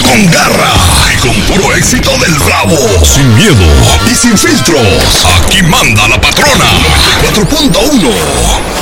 con garra y con puro éxito del Bravo. Sin miedo y sin filtros. Aquí manda la patrona. 4.1.